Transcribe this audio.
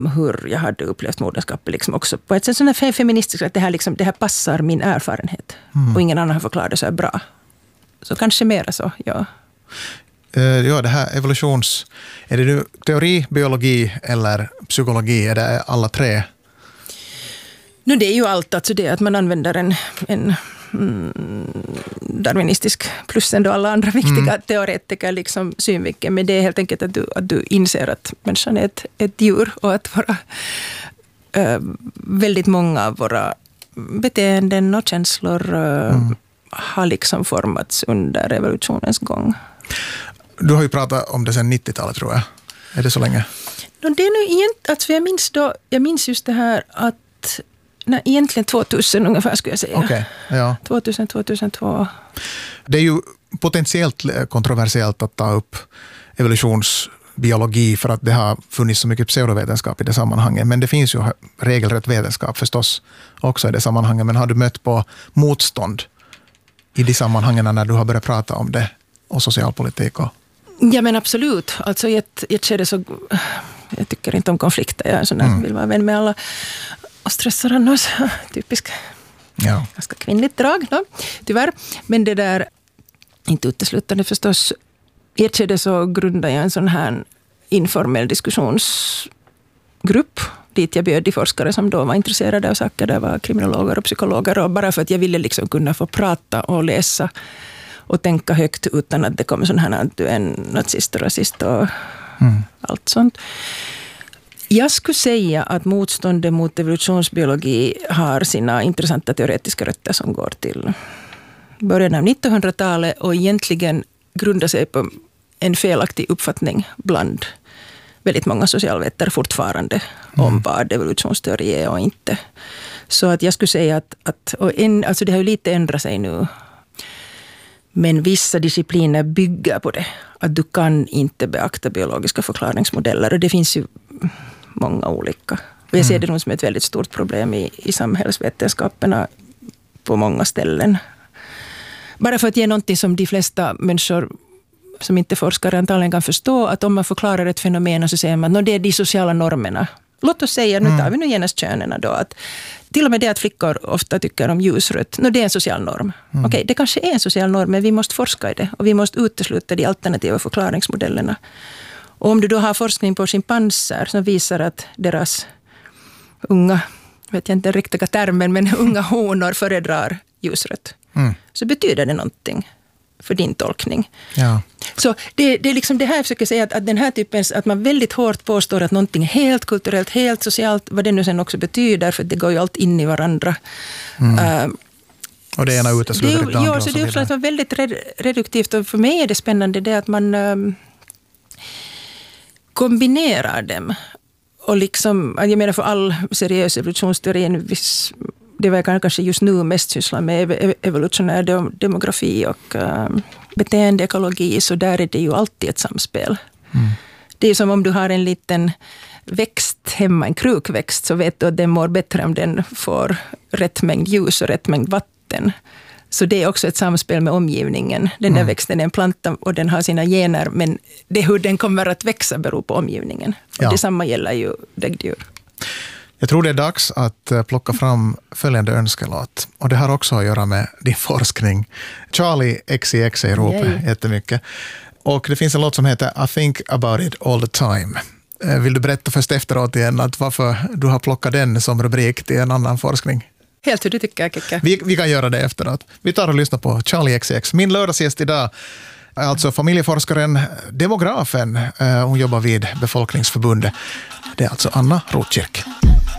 hur jag hade upplevt moderskapet liksom också på ett sätt sån här feministiskt att det här passar min erfarenhet och ingen annan har förklarat det så här bra. Så kanske mera så, ja. Ja, det här är det nu teori, biologi eller psykologi? Är det alla tre? Nu det är ju allt, alltså det att man använder en darwinistisk plus ändå alla andra viktiga teoretiker liksom synvinkeln, men det är helt enkelt att du inser att människan är ett djur och att väldigt många av våra beteenden och känslor har liksom formats under evolutionens gång. Du har ju pratat om det sedan 90-talet tror jag. Är det så länge? Det är nu alltså jag minns just det här att egentligen 2000 ungefär skulle jag säga. Okej, ja. 2002. Det är ju potentiellt kontroversiellt att ta upp evolutionsbiologi för att det har funnits så mycket pseudovetenskap i det sammanhanget. Men det finns ju regelrätt vetenskap förstås också i det sammanhanget. Men har du mött på motstånd i de sammanhangen när du har börjat prata om det och socialpolitik? Ja, men absolut. Alltså i ett skede så jag tycker inte om konflikter. Jag är sån där, vill vara vän med alla och stressar annars. Typisk. Ja. Ganska kvinnligt drag, no? Tyvärr. Men det där, inte uteslutande förstås. I ett skede så grundade jag en sån här informell diskussionsgrupp dit jag bjöd de forskare som då var intresserade av saker. Det var kriminologer och psykologer. Och bara för att jag ville liksom kunna få prata och läsa och tänka högt utan att det kommer sån här att du är en nazist och rasist och allt sånt. Jag skulle säga att motståndet mot evolutionsbiologi har sina intressanta teoretiska rötter som går till början av 1900-talet och egentligen grundar sig på en felaktig uppfattning bland väldigt många socialvetare fortfarande om vad evolutionsteori är och inte. Så att jag skulle säga alltså det har ju lite ändrat sig nu. Men vissa discipliner bygger på det. Att du kan inte beakta biologiska förklaringsmodeller. Och det finns ju många olika. Och jag ser det nog som ett väldigt stort problem i samhällsvetenskaperna på många ställen. Bara för att ge någonting som de flesta människor som inte forskar antagligen kan förstå. Att om man förklarar ett fenomen så säger man att det är de sociala normerna. Låt oss säga, nu tar vi nu genast könerna då, att till och med det att flickor ofta tycker om ljusrött, det är en social norm. Okej, det kanske är en social norm, men vi måste forska i det. Och vi måste utesluta de alternativa förklaringsmodellerna. Och om du då har forskning på schimpanser som visar att deras unga, vet jag inte den riktiga termen, men unga honor föredrar ljusrött. Så betyder det någonting för din tolkning. Ja. Så det är liksom det här jag försöker säga, att den här typen, att man väldigt hårt påstår att någonting är helt kulturellt, helt socialt, vad det nu sen också betyder, för det går ju allt in i varandra. Och det ena utesluter det andra. Ja, så det är väldigt reduktivt, och för mig är det spännande det att man kombinerar dem. Och liksom, jag menar för all seriös evolutionsteori, det var jag kanske just nu mest sysslar med evolutionär demografi och beteendeekologi, så där är det ju alltid ett samspel. Det är som om du har en liten växt hemma, en krukväxt, så vet du att den mår bättre om den får rätt mängd ljus och rätt mängd vatten. Så det är också ett samspel med omgivningen. Den där växten är en planta och den har sina gener, men det hur den kommer att växa beror på omgivningen. Och detsamma gäller ju däggdjur. Jag tror det är dags att plocka fram följande önskelåt. Och det har också att göra med din forskning. Charlie XCX i ropet jättemycket. Och det finns en låt som heter I think about it all the time. Vill du berätta först efteråt igen att varför du har plockat den som rubrik till en annan forskning? Helt hur du tycker, Kikka. Vi kan göra det efteråt. Vi tar och lyssnar på Charlie XCX. Min lördagsgäst idag är alltså familjeforskaren, demografen. Hon jobbar vid Befolkningsförbundet. Det är alltså Anna Rotkirk.